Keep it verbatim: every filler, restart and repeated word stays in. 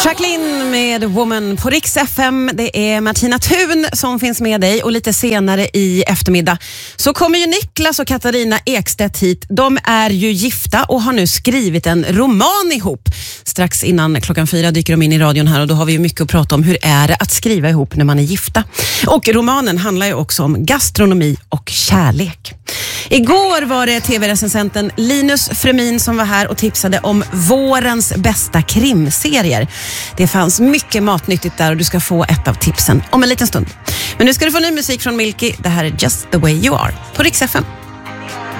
Jacqueline med Woman på Rix F M. Det är Martina Thun som finns med dig, och lite senare i eftermiddag så kommer ju Niklas och Katarina Ekstedt hit. De är ju gifta och har nu skrivit en roman ihop. Strax innan klockan fyra dyker de in i radion här, och då har vi ju mycket att prata om. Hur är det att skriva ihop när man är gifta? Och romanen handlar ju också om gastronomi och kärlek. Igår var det tv-recensenten Linus Fremin som var här och tipsade om vårens bästa krimserier. Det fanns mycket matnyttigt där, och du ska få ett av tipsen om en liten stund. Men nu ska du få ny musik från Milky. Det här är Just the way you are på Rix F M.